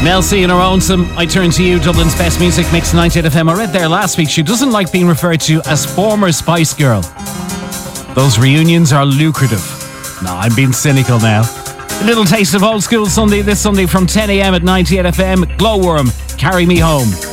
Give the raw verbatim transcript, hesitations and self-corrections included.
Mel C and her own some I Turn to You, Dublin's best music mix, ninety-eight F M. I read there last week she doesn't like being referred to as former Spice Girl. Those reunions are lucrative. No, I'm being cynical now. A little taste of old school Sunday this Sunday from ten a.m. at ninety-eight F M. Glowworm, Carry Me Home.